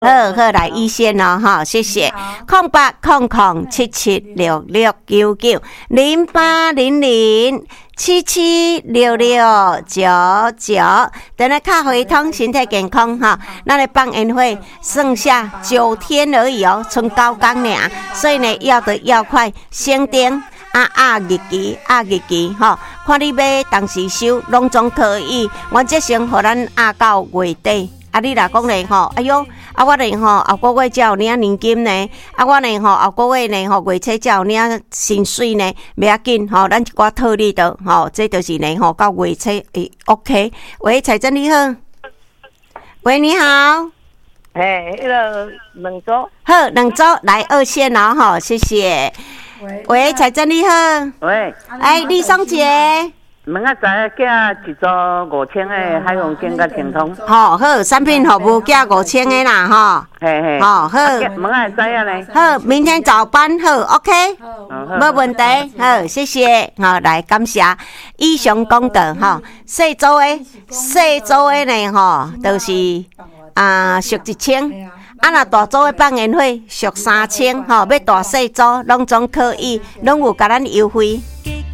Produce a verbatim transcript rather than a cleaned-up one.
好好来一线哦，哈，谢谢。空八空空七七六六九九零八零零七七六六九九，等下卡回通身体健康哈。咱来放宴会剩下九天而已哦，剩九天呢，所以呢要得要快，先订。啊啊日期啊日期吼，看你要当时收，拢总可以。我这先互咱压到月底。啊，你若讲咧吼，哎哟，啊我咧吼后个月才有领年金呢，啊我咧吼后个月咧吼月初才有领薪水呢，袂要紧吼，咱一寡套利的吼，这就是咧吼到月初诶 OK。喂，彩珍你好，喂你好， 嘿，迄个两组， 好两组来二线哦吼，谢谢。喂，彩珍你好。 喂， 哎，李松姐。 问下知影寄一组五千的海洋健甲天通。 好好，产品服务寄五千的啦，哈。 嘿嘿。 好好。 问下知影咧。 好，明天早班好 ，OK。 好。 没问题，好，谢谢。好，来感谢以上功德哈。细组的，细组的呢，吼，就是啊，属一千。啊，若大组的放宴会属三千，吼，要大细组拢总可以，拢有甲咱优惠。